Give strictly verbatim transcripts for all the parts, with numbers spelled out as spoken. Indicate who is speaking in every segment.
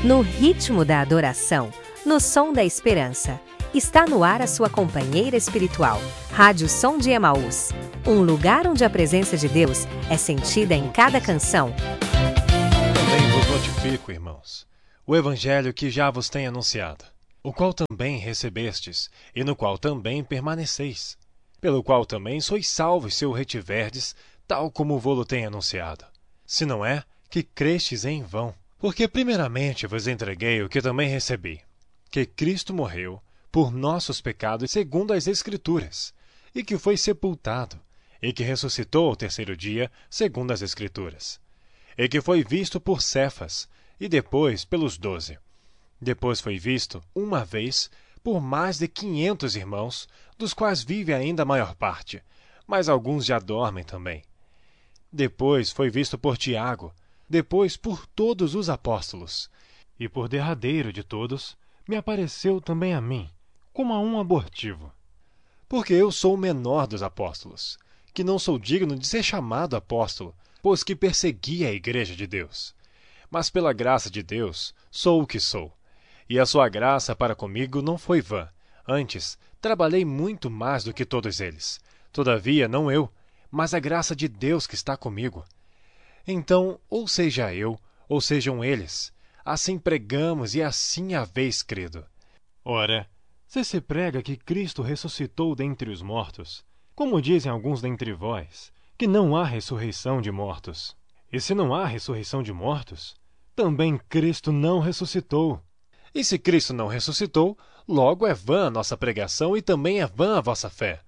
Speaker 1: No ritmo da adoração, no som da esperança. Está no ar a sua companheira espiritual, Rádio Som de Emaús. Um lugar onde a presença de Deus é sentida em cada canção.
Speaker 2: Também vos notifico, irmãos, o evangelho que já vos tenho anunciado, o qual também recebestes, e no qual também permaneceis, pelo qual também sois salvos se o retiverdes, tal como vô-lo tenho anunciado. Se não é, que crestes em vão. Porque primeiramente vos entreguei o que também recebi, que Cristo morreu por nossos pecados segundo as Escrituras, e que foi sepultado, e que ressuscitou ao terceiro dia segundo as Escrituras, e que foi visto por Cefas, e depois pelos doze. Depois foi visto, uma vez, por mais de quinhentos irmãos, dos quais vive ainda a maior parte, mas alguns já dormem também. Depois foi visto por Tiago, depois por todos os apóstolos, e por derradeiro de todos, me apareceu também a mim, como a um abortivo. Porque eu sou o menor dos apóstolos, que não sou digno de ser chamado apóstolo, pois que persegui a igreja de Deus. Mas pela graça de Deus, sou o que sou. E a sua graça para comigo não foi vã. Antes, trabalhei muito mais do que todos eles. Todavia, não eu, mas a graça de Deus que está comigo. Então, ou seja eu, ou sejam eles, assim pregamos e assim haveis crido. Ora, se se prega que Cristo ressuscitou dentre os mortos, como dizem alguns dentre vós, que não há ressurreição de mortos. E se não há ressurreição de mortos, também Cristo não ressuscitou. E se Cristo não ressuscitou, logo é vã a nossa pregação e também é vã a vossa fé.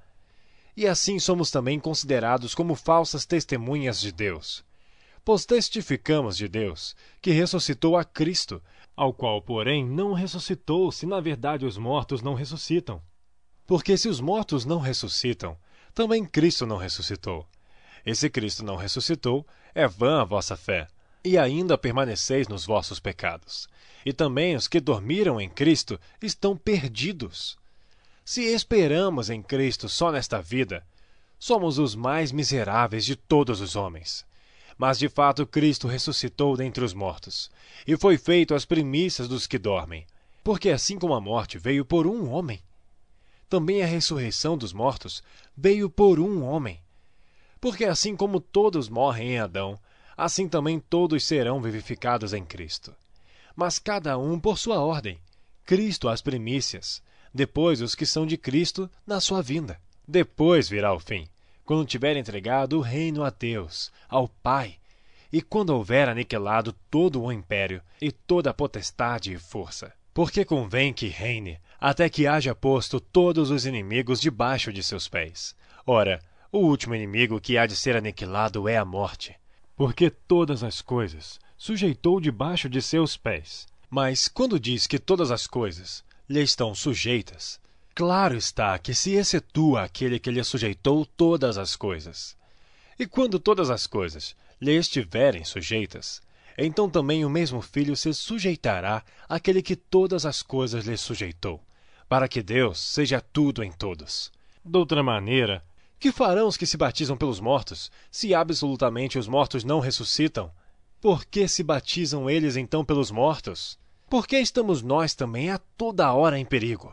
Speaker 2: E assim somos também considerados como falsas testemunhas de Deus. Pois testificamos de Deus, que ressuscitou a Cristo, ao qual, porém, não ressuscitou, se na verdade os mortos não ressuscitam. Porque se os mortos não ressuscitam, também Cristo não ressuscitou. E se Cristo não ressuscitou, é vã a vossa fé, e ainda permaneceis nos vossos pecados. E também os que dormiram em Cristo estão perdidos. Se esperamos em Cristo só nesta vida, somos os mais miseráveis de todos os homens. Mas de fato Cristo ressuscitou dentre os mortos, e foi feito as primícias dos que dormem. Porque assim como a morte veio por um homem, também a ressurreição dos mortos veio por um homem. Porque assim como todos morrem em Adão, assim também todos serão vivificados em Cristo. Mas cada um por sua ordem, Cristo as primícias, depois os que são de Cristo na sua vinda. Depois virá o fim, quando tiver entregado o reino a Deus, ao Pai, e quando houver aniquilado todo o império e toda a potestade e força. Porque convém que reine, até que haja posto todos os inimigos debaixo de seus pés. Ora, o último inimigo que há de ser aniquilado é a morte. Porque todas as coisas sujeitou debaixo de seus pés. Mas quando diz que todas as coisas lhe estão sujeitas, claro está que se excetua aquele que lhe sujeitou todas as coisas. E quando todas as coisas lhe estiverem sujeitas, então também o mesmo Filho se sujeitará àquele que todas as coisas lhe sujeitou, para que Deus seja tudo em todos. Doutra maneira, que farão os que se batizam pelos mortos, se absolutamente os mortos não ressuscitam? Por que se batizam eles então pelos mortos? Por que estamos nós também a toda hora em perigo?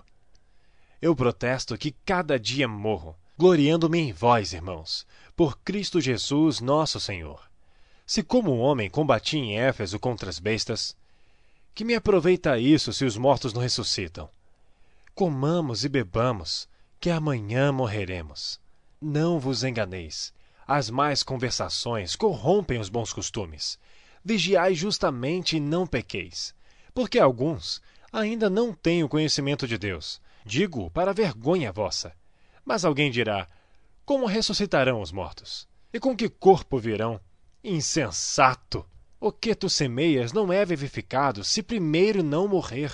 Speaker 2: Eu protesto que cada dia morro, gloriando-me em vós, irmãos, por Cristo Jesus nosso Senhor. Se como homem combati em Éfeso contra as bestas, que me aproveita isso se os mortos não ressuscitam? Comamos e bebamos, que amanhã morreremos. Não vos enganeis, as más conversações corrompem os bons costumes. Vigiai justamente e não pequeis, porque alguns ainda não têm o conhecimento de Deus. Digo para vergonha vossa. Mas alguém dirá, como ressuscitarão os mortos? E com que corpo virão? Insensato! O que tu semeias não é vivificado, se primeiro não morrer.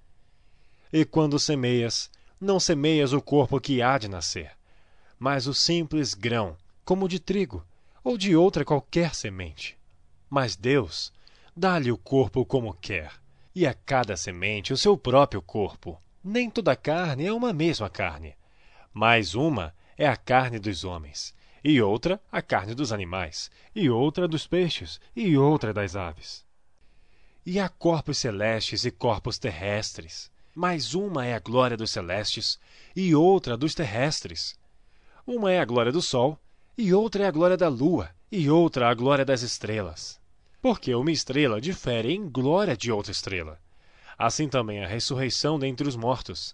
Speaker 2: E quando semeias, não semeias o corpo que há de nascer, mas o simples grão, como de trigo, ou de outra qualquer semente. Mas Deus dá-lhe o corpo como quer, e a cada semente o seu próprio corpo. Nem toda a carne é uma mesma carne, mas uma é a carne dos homens, e outra a carne dos animais, e outra dos peixes, e outra das aves. E há corpos celestes e corpos terrestres, mas uma é a glória dos celestes e outra dos terrestres. Uma é a glória do sol, e outra é a glória da lua, e outra a glória das estrelas. Porque uma estrela difere em glória de outra estrela. Assim também a ressurreição dentre os mortos.